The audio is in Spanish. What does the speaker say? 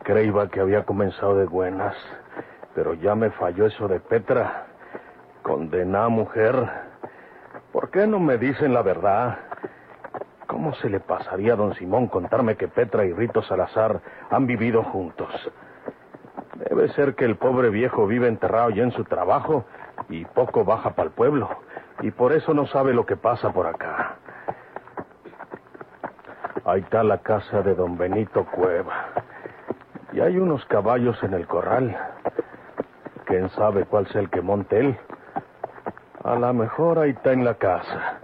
Creíba que había comenzado de buenas, pero ya me falló eso de Petra. Condená mujer. ¿Por qué no me dicen la verdad? ¿Cómo se le pasaría a don Simón contarme que Petra y Rito Salazar han vivido juntos? Debe ser que el pobre viejo vive enterrado ya en su trabajo y poco baja para el pueblo, y por eso no sabe lo que pasa por acá. Ahí está la casa de don Benito Cueva. Y hay unos caballos en el corral. ¿Quién sabe cuál sea el que monte él? A lo mejor ahí está en la casa.